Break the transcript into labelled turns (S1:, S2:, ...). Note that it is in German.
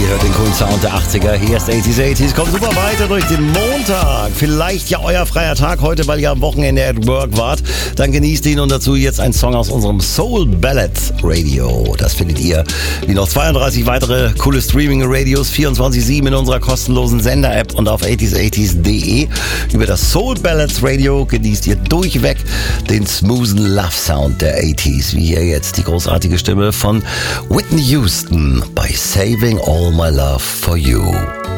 S1: Ihr hört den coolen Sound der 80er. Hier ist 80s. Kommt super weiter durch den Montag. Vielleicht ja euer freier Tag heute, weil ihr am Wochenende at work wart. Dann genießt ihn und dazu jetzt ein Song aus unserem Soul Ballads Radio. Das findet ihr wie noch 32 weitere coole Streaming-Radios 24/7 in unserer kostenlosen Sender-App und auf 80s80s.de. Über das Soul Ballads Radio genießt ihr durchweg den smoothen Love-Sound der 80s. Wie hier jetzt die großartige Stimme von Whitney Houston bei Saving All My Love for You.